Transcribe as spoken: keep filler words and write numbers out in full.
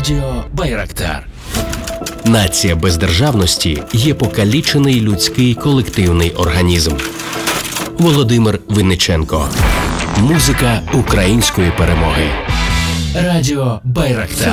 Радіо Байрактар. Нація без державності є покалічений людський колективний організм. Володимир Винниченко. Музика української перемоги. Радіо Байрактар.